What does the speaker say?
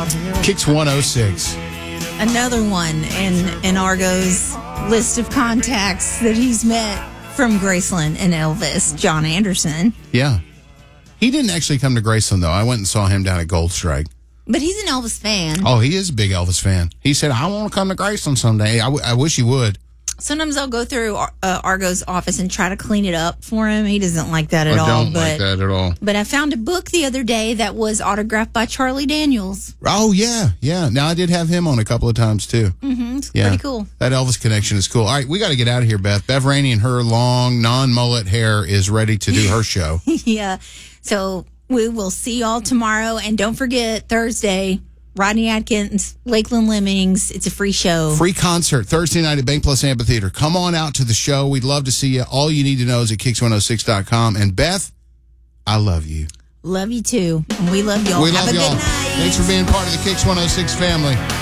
Kicks 106. Another one in Argo's list of contacts that he's met from Graceland and Elvis, John Anderson. Yeah. He didn't actually come to Graceland, though. I went and saw him down at Gold Strike. But he's an Elvis fan. Oh, he is a big Elvis fan. He said, I want to come to Graceland someday. I wish he would. Sometimes I'll go through Argo's office and try to clean it up for him. He doesn't like that at all. I don't like that at all. But I found a book the other day that was autographed by Charlie Daniels. Oh, yeah. Yeah. Now, I did have him on a couple of times, too. Mm-hmm. It's pretty cool. That Elvis connection is cool. All right, we got to get out of here, Beth. Bev Rainey and her long, non-mullet hair is ready to do her show. Yeah. So we will see y'all tomorrow. And don't forget, Thursday, Rodney Atkins, Lakeland Lemmings. It's a free show. Free concert Thursday night at Bank Plus Amphitheater. Come on out to the show. We'd love to see you. All you need to know is at Kicks106.com. And Beth, I love you. Love you too. And we love y'all. We love Have a y'all. good night. Thanks for being part of the Kicks 106 family.